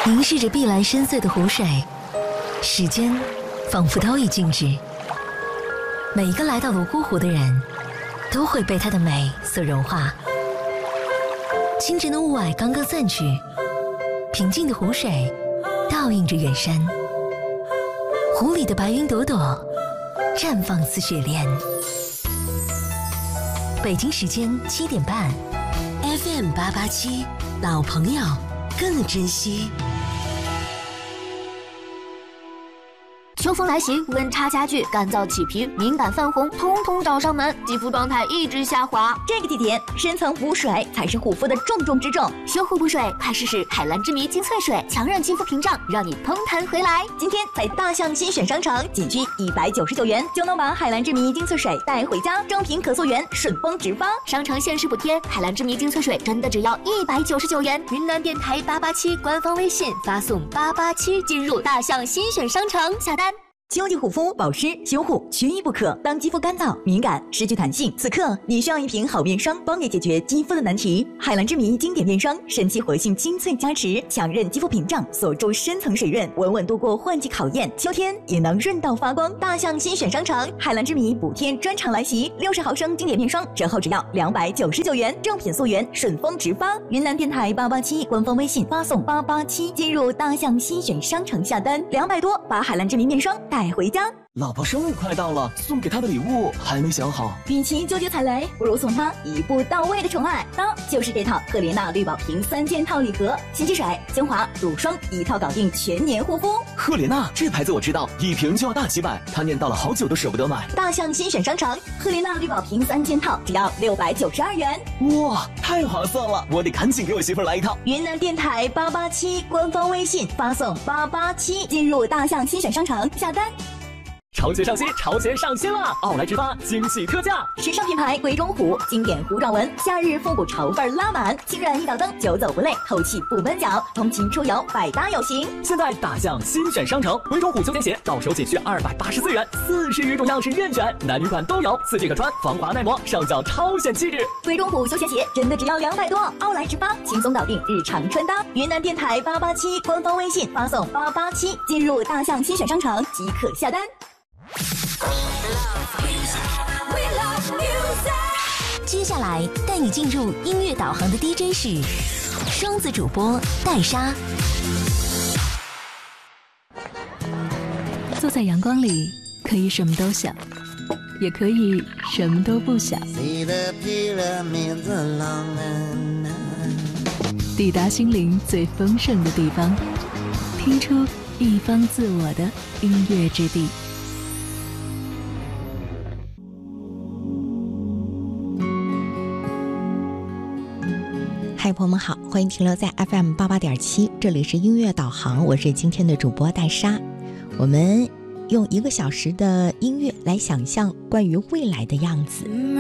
凝视着碧蓝深邃的湖水，时间仿佛都已静止。每一个来到泸沽湖的人，都会被它的美所融化。清晨的雾霭刚刚散去，平静的湖水倒映着远山，湖里的白云朵朵绽放似雪莲。北京时间7点半 ，FM 887，老朋友更珍惜。 秋风来袭，温差加剧，干燥起皮、敏感泛红，通通找上门，肌肤状态一直下滑。 这个季节，深层补水才是护肤的重中之重。 修护补水，快试试海蓝之谜精粹水，强韧肌肤屏障，让你嘭弹回来。 今天在大象新选商城，仅需199元就能把海蓝之谜精粹水带回家，正品可溯源，顺丰直发。 商城限时补贴，海蓝之谜精粹水真的只要199元。云南电台887官方微信发送887进入大象新选商城下单。 秋季护肤保湿修护缺一不可。当肌肤干燥、敏感、失去弹性，此刻你需要一瓶好面霜，帮你解决肌肤的难题。海蓝之谜经典面霜，神奇活性精粹加持，强韧肌肤屏障，锁住深层水润，稳稳度过换季考验。秋天也能润到发光。大象新选商城，海蓝之谜补贴专场来袭，60毫升经典面霜折后只要299元，正品溯源，顺丰直发。云南电台887官方微信发送887进入大象新选商城下单，200多把海蓝之谜面霜带回家。 老婆生日快到了，送给她的礼物还没想好。 与其纠结踩雷，不如送她一步到位的宠爱。那就是这套赫莲娜绿宝瓶3件套礼盒，洗洁水、精华、乳霜一套搞定全年护肤。 赫莲娜这牌子我知道，一瓶就要大几百，她念叨了好久都舍不得买。 大象新选商城，赫莲娜绿宝瓶3件套只要692元。 哇，太划算了！我得赶紧给我媳妇来一套。 云南电台887官方微信发送887进入大象新选商城下单。 潮节上新，潮节上新啦！奥莱直发惊喜特价， 时尚品牌鬼冢虎经典糊状纹，夏日复古潮范拉满，轻软一脚蹬，久走不累，透气不闷脚，通勤出游百搭有型。 现在大象新选商城，鬼冢虎休闲鞋到手仅需284元，40余种样式任选，男女款都有，4季可穿，防滑耐磨，上脚超显气质。 鬼冢虎休闲鞋真的只要200多，奥莱直发轻松搞定日常穿搭。云南电台887官方微信发送887进入大象新选商城即可下单。 接下来带你进入音乐导航的 DJ 是双子主播戴莎。 坐在阳光里，可以什么都想，也可以什么都不想。抵达心灵最丰盛的地方，听出一方自我的音乐之地。 嗨，朋友们好，欢迎停留在 FM 88.7，这里是音乐导航，我是今天的主播戴莎。我们用1个小时的音乐来想象关于未来的样子。